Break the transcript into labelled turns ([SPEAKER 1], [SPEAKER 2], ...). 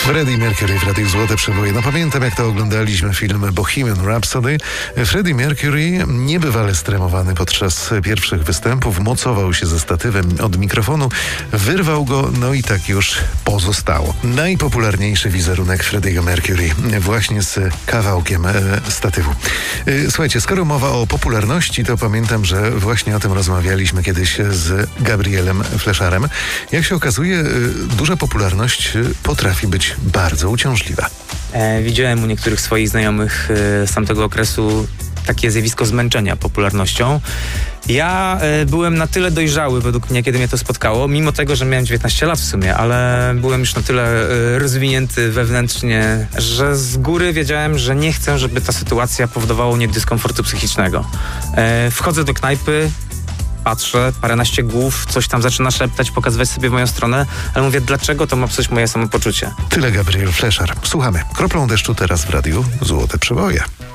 [SPEAKER 1] Freddie Mercury w Radiu Złote Przeboje. No pamiętam, jak to oglądaliśmy film Bohemian Rhapsody. Freddie Mercury, niebywale stremowany podczas pierwszych występów, mocował się ze statywem od mikrofonu, wyrwał go, no i tak już pozostało. Najpopularniejszy wizerunek Freddiego Mercury właśnie z kawałkiem statywu. Słuchajcie, skoro mowa o popularności, to pamiętam, że właśnie o tym rozmawialiśmy kiedyś z Gabrielem Fleszarem. Jak się okazuje, duża popularność potrafi być bardzo uciążliwa.
[SPEAKER 2] Widziałem u niektórych swoich znajomych z tamtego okresu takie zjawisko zmęczenia popularnością. Ja byłem na tyle dojrzały według mnie, kiedy mnie to spotkało, mimo tego, że miałem 19 lat w sumie, ale byłem już na tyle rozwinięty wewnętrznie, że z góry wiedziałem, że nie chcę, żeby ta sytuacja powodowała u mnie dyskomfortu psychicznego. Wchodzę do knajpy, patrzę, paręnaście głów, coś tam zaczyna szeptać, pokazywać sobie w moją stronę, ale mówię, dlaczego to ma psuć moje samopoczucie?
[SPEAKER 1] Tyle Gabriel Fleszar. Słuchamy. Kroplą deszczu teraz w Radiu Złote Przeboje.